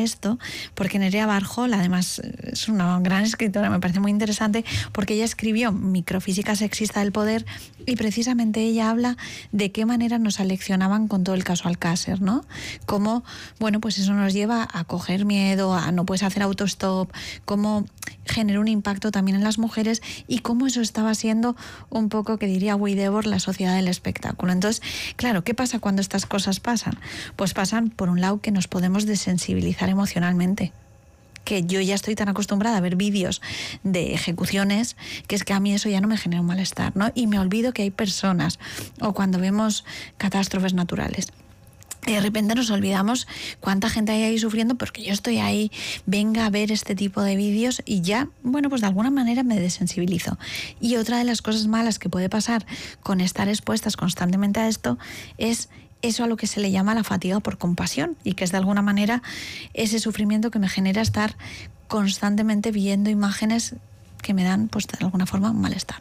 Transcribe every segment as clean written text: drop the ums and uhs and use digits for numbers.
esto, porque Nerea Barjol, además, es una gran escritora, me parece muy interesante, porque ella escribió Microfísica sexista del poder y precisamente ella habla de qué manera nos aleccionaban con todo el caso Alcácer, ¿no? Cómo, bueno, pues eso nos lleva a coger miedo, a no puedes hacer autostop, cómo generó un impacto también en las mujeres y cómo eso estaba siendo un poco, que diría Wideborg, la sociedad del espectáculo. Entonces, claro, ¿qué pasa cuando estas cosas pasan? Pues pasan, por un lado, que nos podemos desensibilizar emocionalmente. Que yo ya estoy tan acostumbrada a ver vídeos de ejecuciones que es que a mí eso ya no me genera un malestar, ¿no? Y me olvido que hay personas, o cuando vemos catástrofes naturales. De repente nos olvidamos cuánta gente hay ahí sufriendo porque yo estoy ahí, venga a ver este tipo de vídeos y ya, bueno, pues de alguna manera me desensibilizo. Y otra de las cosas malas que puede pasar con estar expuestas constantemente a esto es eso a lo que se le llama la fatiga por compasión y que es de alguna manera ese sufrimiento que me genera estar constantemente viendo imágenes que me dan, pues de alguna forma, un malestar.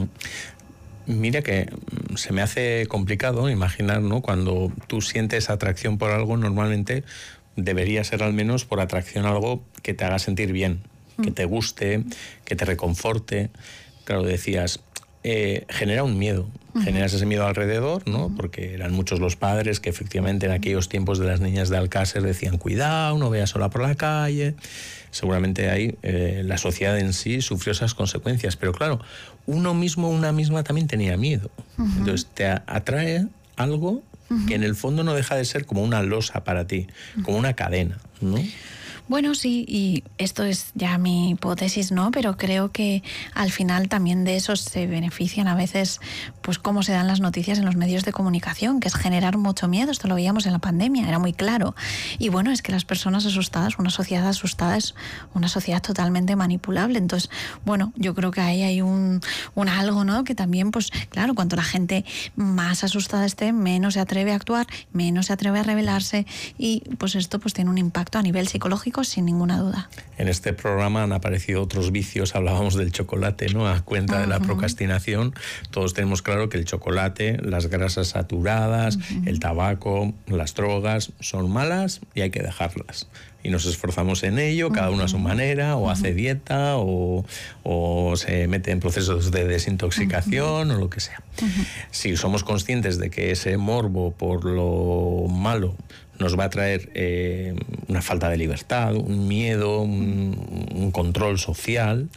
Mira que se me hace complicado imaginar, ¿no? Cuando tú sientes atracción por algo, normalmente debería ser al menos por atracción a algo que te haga sentir bien, que te guste, que te reconforte. Claro, decías, genera un miedo, generas ese miedo alrededor, ¿no? Porque eran muchos los padres que efectivamente en aquellos tiempos de las niñas de Alcácer decían, cuidado, no veas sola por la calle. Seguramente ahí la sociedad en sí sufrió esas consecuencias, pero claro, uno mismo, una misma también tenía miedo. Entonces te atrae algo que en el fondo no deja de ser como una losa para ti, como una cadena, ¿no? Bueno, sí, y esto es ya mi hipótesis, ¿no? Pero creo que al final también de eso se benefician a veces, pues cómo se dan las noticias en los medios de comunicación, que es generar mucho miedo. Esto lo veíamos en la pandemia, era muy claro. Y bueno, es que las personas asustadas, una sociedad asustada es una sociedad totalmente manipulable. Entonces, bueno, yo creo que ahí hay un algo, ¿no? Que también, pues claro, cuanto la gente más asustada esté, menos se atreve a actuar, menos se atreve a rebelarse y pues esto pues tiene un impacto a nivel psicológico sin ninguna duda. En este programa han aparecido otros vicios, hablábamos del chocolate, ¿no? A cuenta de la procrastinación. Todos tenemos claro que el chocolate, las grasas saturadas, el tabaco, las drogas son malas y hay que dejarlas. Y nos esforzamos en ello, cada uno a su manera, o hace dieta, o se mete en procesos de desintoxicación, o lo que sea. Si somos conscientes de que ese morbo por lo malo nos va a traer una falta de libertad, un miedo, un control social.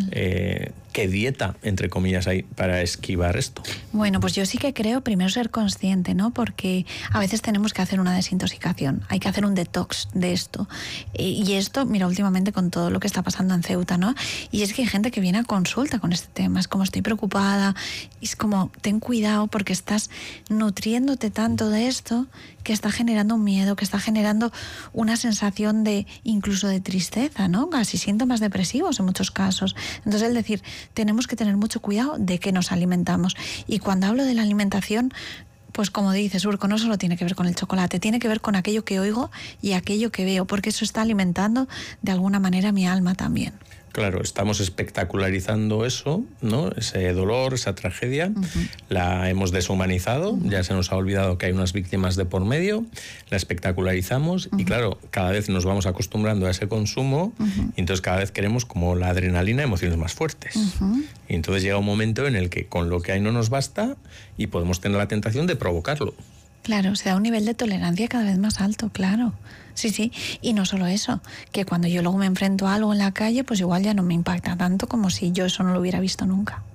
¿Qué dieta, entre comillas, hay para esquivar esto? Bueno, pues yo sí que creo primero ser consciente, ¿no? Porque a veces tenemos que hacer una desintoxicación, hay que hacer un detox de esto. Y esto, mira, últimamente con todo lo que está pasando en Ceuta, ¿no? Y es que hay gente que viene a consulta con este tema, es como estoy preocupada, es como ten cuidado porque estás nutriéndote tanto de esto que está generando un miedo, que está generando una sensación de incluso de tristeza, ¿no? Casi síntomas depresivos en muchos casos. Entonces, es decir, tenemos que tener mucho cuidado de qué nos alimentamos. Y cuando hablo de la alimentación, pues como dices, Urco, no solo tiene que ver con el chocolate, tiene que ver con aquello que oigo y aquello que veo, porque eso está alimentando de alguna manera mi alma también. Claro, estamos espectacularizando eso, ¿no? Ese dolor, esa tragedia, la hemos deshumanizado, ya se nos ha olvidado que hay unas víctimas de por medio, la espectacularizamos y claro, cada vez nos vamos acostumbrando a ese consumo y entonces cada vez queremos como la adrenalina, emociones más fuertes. Y entonces llega un momento en el que con lo que hay no nos basta y podemos tener la tentación de provocarlo. Claro, se da un nivel de tolerancia cada vez más alto, claro. Sí, sí, y no solo eso, que cuando yo luego me enfrento a algo en la calle, pues igual ya no me impacta tanto como si yo eso no lo hubiera visto nunca.